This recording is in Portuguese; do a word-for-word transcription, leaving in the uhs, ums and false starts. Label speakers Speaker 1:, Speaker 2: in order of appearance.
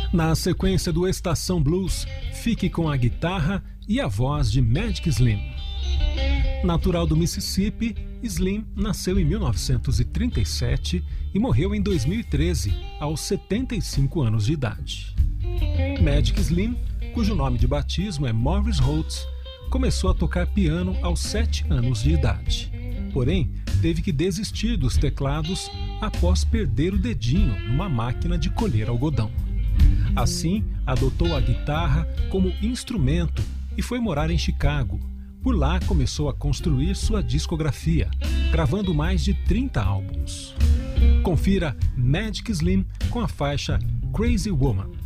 Speaker 1: Na sequência do Estação Blues, fique com a guitarra e a voz de Magic Slim. Natural do Mississippi, Slim nasceu em mil novecentos e trinta e sete e morreu em dois mil e treze, aos setenta e cinco anos de idade. Magic Slim, cujo nome de batismo é Maurice Holtz, começou a tocar piano aos sete anos de idade. Porém, teve que desistir dos teclados após perder o dedinho numa máquina de colher algodão. Assim, adotou a guitarra como instrumento e foi morar em Chicago. Por lá, começou a construir sua discografia, gravando mais de trinta álbuns. Confira Magic Slim com a faixa Crazy Woman.